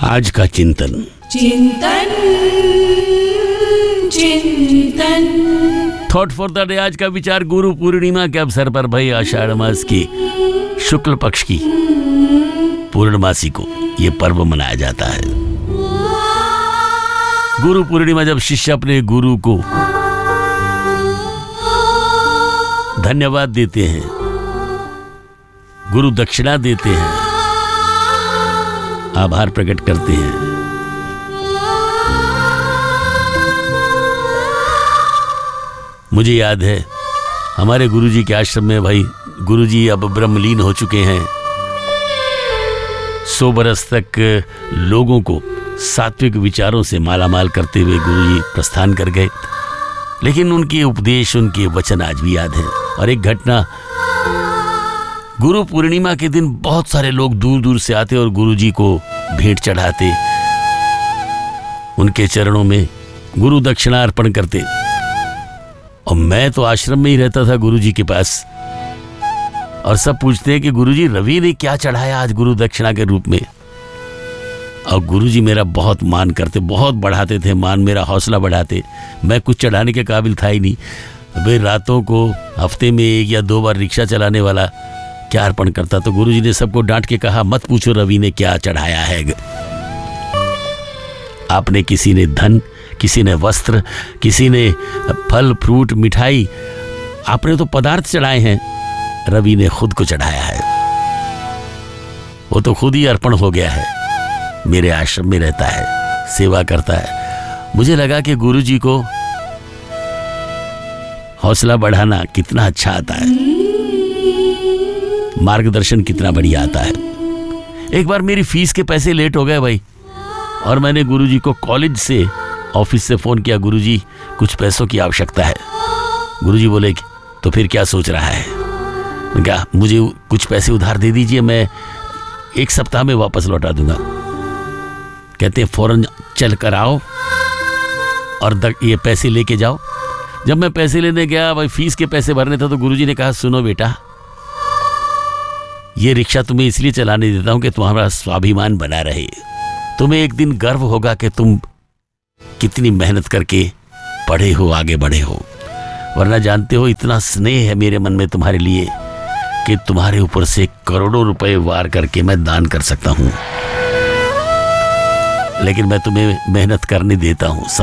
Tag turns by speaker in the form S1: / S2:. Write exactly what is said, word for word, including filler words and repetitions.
S1: आज का चिंतन
S2: चिंतन चिंतन
S1: थॉट फॉर द डे। आज का विचार, गुरु पूर्णिमा के अवसर पर भाई आषाढ़ मास की शुक्ल पक्ष की पूर्णमासी को ये पर्व मनाया जाता है। गुरु पूर्णिमा, जब शिष्य अपने गुरु को धन्यवाद देते हैं, गुरु दक्षिणा देते हैं, आभार प्रकट करते हैं। मुझे याद है हमारे गुरुजी के आश्रम में, भाई गुरुजी अब ब्रह्मलीन हो चुके हैं। सौ बरस तक लोगों को सात्विक विचारों से मालामाल करते हुए गुरुजी प्रस्थान कर गए, लेकिन उनके उपदेश, उनके वचन आज भी याद हैं। और एक घटना, गुरु पूर्णिमा के दिन बहुत सारे लोग दूर दूर से आते और गुरुजी को भेंट चढ़ाते, उनके चरणों में गुरु दक्षिणा अर्पण करते। और मैं तो आश्रम में ही रहता था गुरुजी के पास, और सब पूछते हैं कि गुरुजी रवि ने क्या चढ़ाया आज गुरु दक्षिणा के रूप में। और गुरुजी मेरा बहुत मान करते, बहुत बढ़ाते थे मान, मेरा हौसला बढ़ाते। मैं कुछ चढ़ाने के काबिल था ही नहीं। वे रातों को हफ्ते में एक या दो बार रिक्शा चलाने वाला क्या अर्पण करता। तो गुरुजी ने सबको डांट के कहा, मत पूछो रवि ने क्या चढ़ाया है। आपने, किसी ने धन, किसी ने वस्त्र, किसी ने फल फ्रूट मिठाई, आपने तो पदार्थ चढ़ाए हैं, रवि ने खुद को चढ़ाया है। वो तो खुद ही अर्पण हो गया है। मेरे आश्रम में रहता है, सेवा करता है। मुझे लगा कि गुरुजी को हौसला बढ़ाना कितना अच्छा आता है, मार्गदर्शन कितना बढ़िया आता है। एक बार मेरी फीस के पैसे लेट हो गए भाई, और मैंने गुरुजी को कॉलेज से, ऑफिस से फोन किया, गुरुजी कुछ पैसों की आवश्यकता है। गुरुजी बोले, तो फिर क्या सोच रहा है? मैं कहा, मुझे कुछ पैसे उधार दे दीजिए, मैं एक सप्ताह में वापस लौटा दूंगा। कहते हैं फौरन चल कर आओ और ये पैसे लेके जाओ। जब मैं पैसे लेने गया, भाई फीस के पैसे भरने थे, तो गुरुजी ने कहा, सुनो बेटा, ये रिक्शा तुम्हें इसलिए चलाने देता हूं कि तुम्हारा स्वाभिमान बना रहे। तुम्हें एक दिन गर्व होगा कि तुम कितनी मेहनत करके पढ़े हो, आगे बढ़े हो। वरना जानते हो, इतना स्नेह है मेरे मन में तुम्हारे लिए कि तुम्हारे ऊपर से करोड़ों रुपए वार करके मैं दान कर सकता हूं, लेकिन मैं तुम्हें मेहनत करने देता हूं।